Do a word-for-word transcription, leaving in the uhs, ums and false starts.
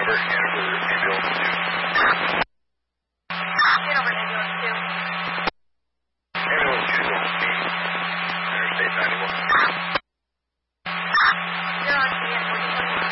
over Hanover Ambulance two. Hanover Ambulance two. Ambulance two is on scene. Interstate ninety-one.